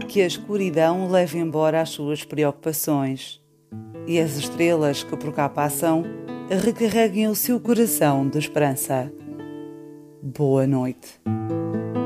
que a escuridão leve embora as suas preocupações e as estrelas que por cá passam recarreguem o seu coração de esperança. Boa noite.